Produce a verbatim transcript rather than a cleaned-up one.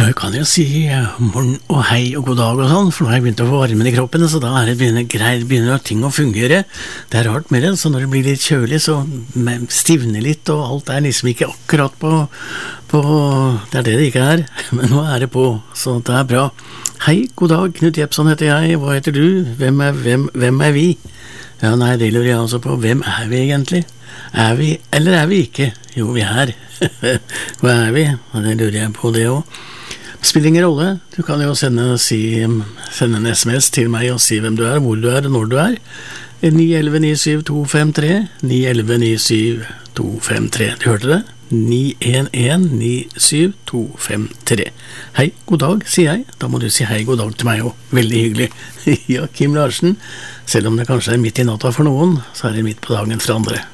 Ja, jeg kan jo si morgen og hei og god dag og sånn, for nå har jeg begynt å få varmen i kroppen, så da er det begynner, greit, begynner ting å fungere. Det er rart med det, så når det blir litt kjølig, så stivner litt, og alt er liksom ikke akkurat på, på det er det det ikke er, men nå er det på, så det er bra. Hei, god dag, Knut Jepson heter jeg, hva heter du? Hvem er, hvem, hvem er vi? Ja, nei, det lurer jeg også på, hvem er vi egentlig? Er vi, eller er vi ikke? Jo, vi er. Hva er vi? Ja, det lurer jeg på det også. Spiller ingen rolle, du kan jo sende, si, sende en sms til meg og si hvem du er, hvor du er og når du er. ni elleve ni syv to fem tre, ni elleve ni syv to fem tre, du hørte det? ni en en ni syv to fem tre. Hei, god dag, sier jeg. Da må du si hei, god dag til meg også. Veldig hyggelig. Ja, Kim Larsen. Selv om det kanskje er midt i natta for noen, så er det midt på dagen for andre.